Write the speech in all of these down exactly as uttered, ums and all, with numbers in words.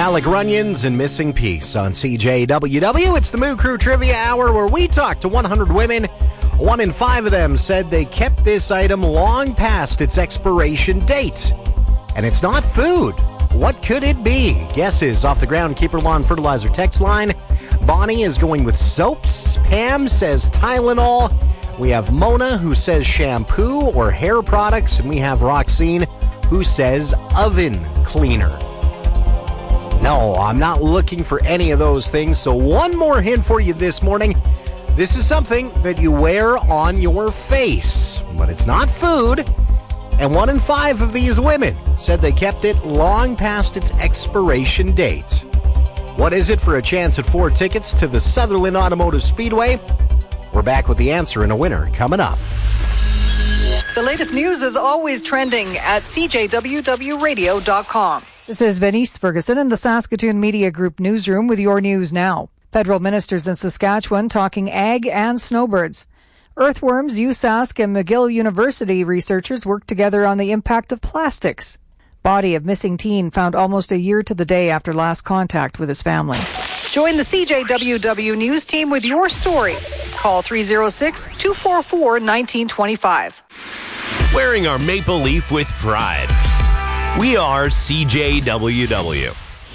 Alec Runyon's and Missing Piece on C J W W. It's the Moo Crew Trivia Hour where we talk to one hundred women. One in five of them said they kept this item long past its expiration date. And it's not food. What could it be? Guesses off the Groundkeeper Lawn Fertilizer text line. Bonnie is going with soaps. Pam says Tylenol. We have Mona who says shampoo or hair products. And we have Roxine who says oven cleaner. No, I'm not looking for any of those things. So one more hint for you this morning. This is something that you wear on your face, but it's not food. And one in five of these women said they kept it long past its expiration date. What is it for a chance at four tickets to the Sutherland Automotive Speedway? We're back with the answer and a winner coming up. The latest news is always trending at c j w w radio dot com. This is Venice Ferguson in the Saskatoon Media Group newsroom with your news now. Federal ministers in Saskatchewan talking ag and snowbirds. Earthworms, U S A S C and McGill University researchers work together on the impact of plastics. Body of missing teen found almost a year to the day after last contact with his family. Join the C J W W news team with your story. Call three oh six, two four four, one nine two five. Wearing our maple leaf with pride. We are C J W W.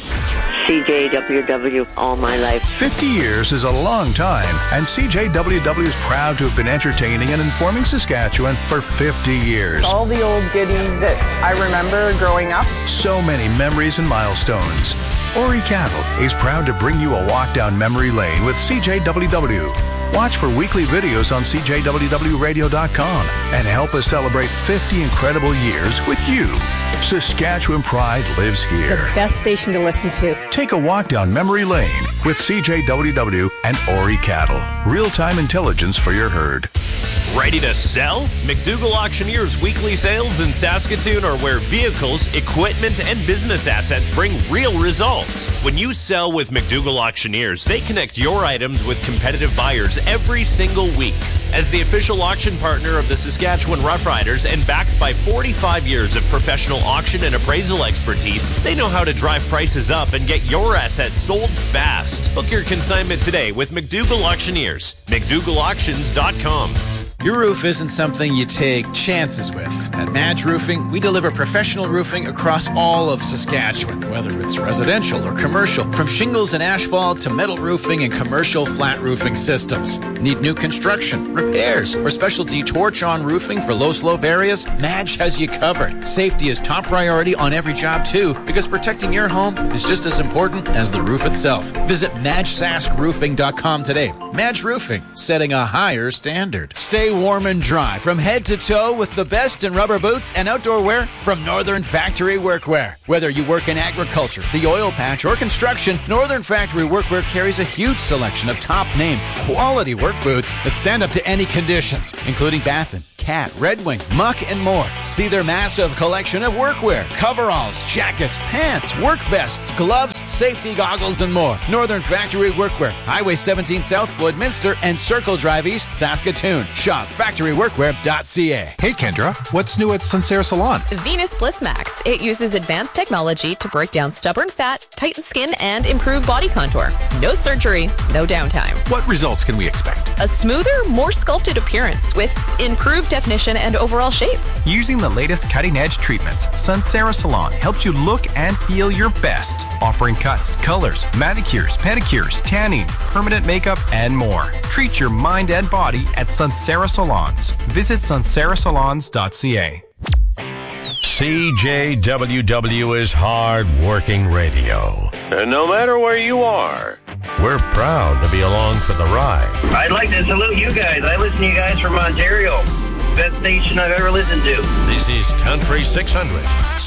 C J W W all my life. fifty years is a long time, and C J W W is proud to have been entertaining and informing Saskatchewan for fifty years. All the old goodies that I remember growing up. So many memories and milestones. Ori Cattle is proud to bring you a walk down memory lane with C J W W. Watch for weekly videos on c j w w radio dot com and help us celebrate fifty incredible years with you. Saskatchewan pride lives here. The best station to listen to. Take a walk down memory lane with C J W W and Ori Cattle. Real-time intelligence for your herd. Ready to sell? McDougall Auctioneers weekly sales in Saskatoon are where vehicles, equipment, and business assets bring real results. When you sell with McDougall Auctioneers, they connect your items with competitive buyers every single week. As the official auction partner of the Saskatchewan Roughriders and backed by forty-five years of professional auction and appraisal expertise, they know how to drive prices up and get your assets sold fast. Book your consignment today with McDougall Auctioneers. McDougall Auctions dot com. Your roof isn't something you take chances with. At Madge Roofing, we deliver professional roofing across all of Saskatchewan, whether it's residential or commercial, from shingles and asphalt to metal roofing and commercial flat roofing systems. Need new construction, repairs, or specialty torch-on roofing for low-slope areas? Madge has you covered. Safety is top priority on every job, too, because protecting your home is just as important as the roof itself. Visit madge sask roofing dot com today. Madge Roofing, setting a higher standard. Stay warm and dry from head to toe with the best in rubber boots and outdoor wear from Northern Factory Workwear. Whether you work in agriculture, the oil patch, or construction, Northern Factory Workwear carries a huge selection of top-name, quality work boots that stand up to any conditions, including Baffin, Cat, Red Wing, Muck, and more. See their massive collection of workwear, coveralls, jackets, pants, work vests, gloves, safety goggles, and more. Northern Factory Workwear, Highway seventeen South, Floydminster, and Circle Drive East, Saskatoon. Shop factory workwear dot c a. Hey Kendra, what's new at Suncera Salon? Venus Bliss Max. It uses advanced technology to break down stubborn fat, tighten skin, and improve body contour. No surgery, no downtime. What results can we expect? A smoother, more sculpted appearance with improved definition and overall shape. Using the latest cutting-edge treatments, Suncera Salon helps you look and feel your best, offering cuts, colors, manicures, pedicures, tanning, permanent makeup, and more. Treat your mind and body at Suncera Salons. Visit suncera salons dot c a. C J W W is hard-working radio. And no matter where you are, we're proud to be along for the ride. I'd like to salute you guys. I listen to you guys from Ontario. Best station I've ever listened to. This is Country six hundred,